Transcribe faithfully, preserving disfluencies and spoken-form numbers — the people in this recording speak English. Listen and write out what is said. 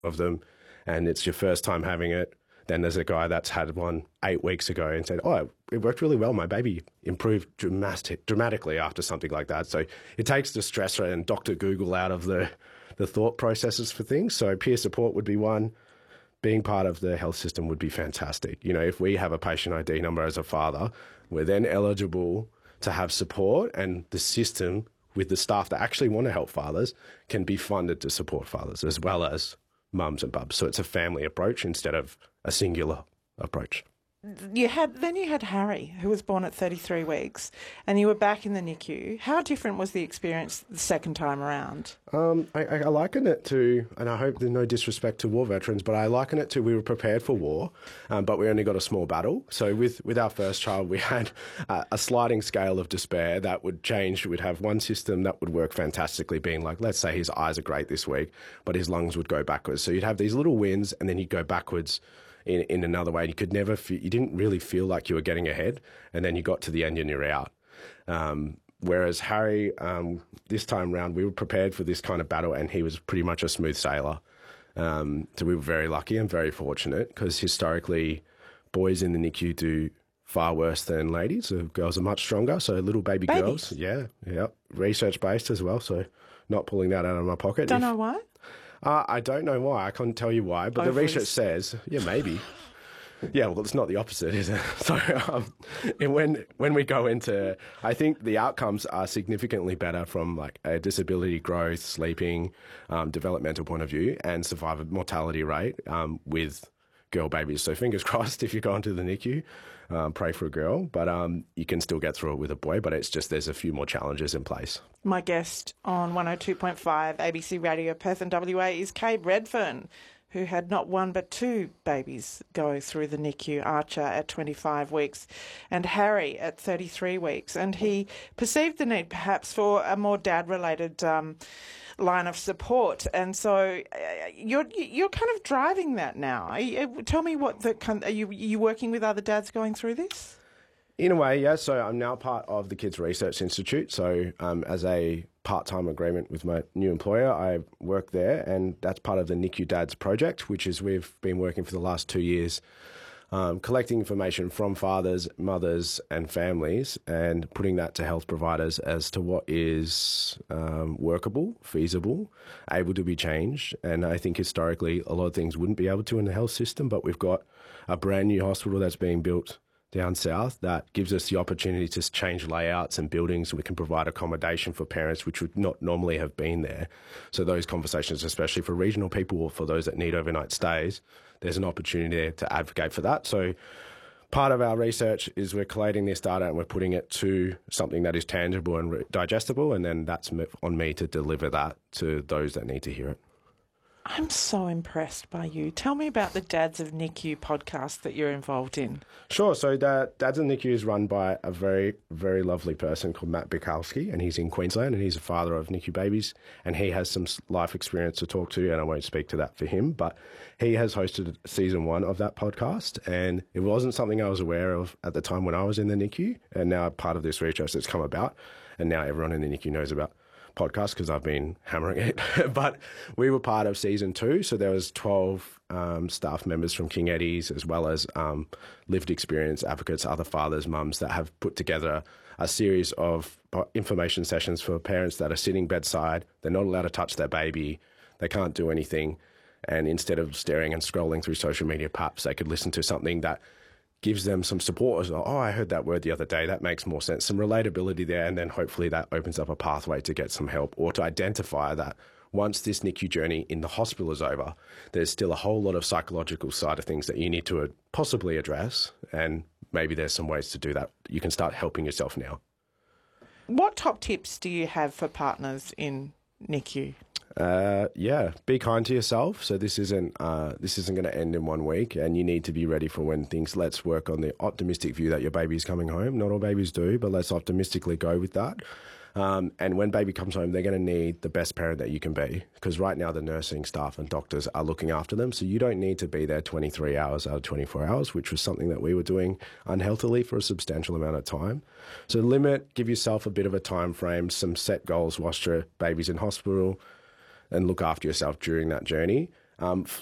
of them and it's your first time having it. Then there's a guy that's had one eight weeks ago and said, oh, it worked really well. My baby improved dramatic, dramatically after something like that. So it takes the stressor and Doctor Google out of the, the thought processes for things. So peer support would be one. Being part of the health system would be fantastic. You know, if we have a patient I D number as a father, we're then eligible to have support, and the system with the staff that actually want to help fathers can be funded to support fathers as well as mums and bubs. So it's a family approach instead of a singular approach. You had then you had Harry, who was born at thirty-three weeks, and you were back in the N I C U. How different was the experience the second time around? Um, I, I liken it to, and I hope there's no disrespect to war veterans, but I liken it to we were prepared for war, um, but we only got a small battle. So with, with our first child, we had uh, a sliding scale of despair that would change. We'd have one system that would work fantastically, being like, let's say his eyes are great this week, but his lungs would go backwards. So you'd have these little wins, and then you'd go backwards in, in another way. You could never, fe- you didn't really feel like you were getting ahead, and then you got to the end and you're out. Um, whereas Harry, um, this time round, we were prepared for this kind of battle, and he was pretty much a smooth sailor. Um, so we were very lucky and very fortunate, because historically, boys in the N I C U do far worse than ladies. So girls are much stronger. So little baby Babies. girls, yeah, yeah, research based as well. So not pulling that out of my pocket. Don't If- know why. Uh, I don't know why. I can't tell you why, but Ovaries. the research says, yeah, maybe. Yeah, well, it's not the opposite, is it? So um, and when when we go into, I think the outcomes are significantly better from like a disability growth, sleeping, um, developmental point of view, and survivor mortality rate um, with girl babies. So fingers crossed if you go into the N I C U, um, pray for a girl, but um, you can still get through it with a boy, but it's just there's a few more challenges in place. My guest on one oh two point five A B C Radio Perth and W A is Cabe Redfern, who had not one but two babies go through the N I C U, Archer at twenty-five weeks and Harry at thirty-three weeks. And he perceived the need perhaps for a more dad-related um, line of support. And so uh, you're you're kind of driving that now. Are you, tell me what the are you are you working with other dads going through this? In a way, yeah. So I'm now part of the Kids Research Institute. So um, as a part-time agreement with my new employer, I work there, and that's part of the N I C U Dads project, which is we've been working for the last two years, um, collecting information from fathers, mothers and families, and putting that to health providers as to what is um, workable, feasible, able to be changed. And I think historically a lot of things wouldn't be able to in the health system, but we've got a brand new hospital that's being built down south that gives us the opportunity to change layouts and buildings. We can provide accommodation for parents which would not normally have been there. So those conversations, especially for regional people or for those that need overnight stays, there's an opportunity there to advocate for that. So part of our research is we're collating this data and we're putting it to something that is tangible and re- digestible, and then that's on me to deliver that to those that need to hear it. I'm so impressed by you. Tell me about the Dads of N I C U podcast that you're involved in. Sure. So the Dads of N I C U is run by a very, very lovely person called Matt Bukowski, and he's in Queensland, and he's a father of N I C U babies, and he has some life experience to talk to, and I won't speak to that for him, but he has hosted season one of that podcast, and it wasn't something I was aware of at the time when I was in the N I C U, and now part of this research that's come about, and now everyone in the N I C U knows about podcast because I've been hammering it. But we were part of season two, so there was twelve um, staff members from King Eddie's, as well as um, lived experience advocates, other fathers, mums that have put together a series of information sessions for parents that are sitting bedside. They're not allowed to touch their baby. They can't do anything. And instead of staring and scrolling through social media, perhaps they could listen to something that gives them some support. As well. Oh, I heard that word the other day. That makes more sense. Some relatability there, and then hopefully that opens up a pathway to get some help or to identify that once this N I C U journey in the hospital is over, there's still a whole lot of psychological side of things that you need to possibly address, and maybe there's some ways to do that. You can start helping yourself now. What top tips do you have for partners in N I C U? Uh, yeah, be kind to yourself. So this isn't uh, this isn't going to end in one week, and you need to be ready for when things. Let's work on the optimistic view that your baby's coming home. Not all babies do, but let's optimistically go with that. Um, and when baby comes home, they're going to need the best parent that you can be, because right now the nursing staff and doctors are looking after them. So you don't need to be there twenty-three hours out of twenty-four hours, which was something that we were doing unhealthily for a substantial amount of time. So limit, give yourself a bit of a time frame, some set goals whilst your baby's in hospital, and look after yourself during that journey. um,